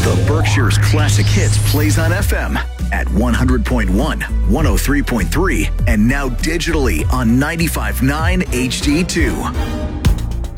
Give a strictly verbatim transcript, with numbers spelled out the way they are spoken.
The Berkshire's classic hits plays on F M at one hundred point one, one oh three point three, and now digitally on ninety-five point nine H D two.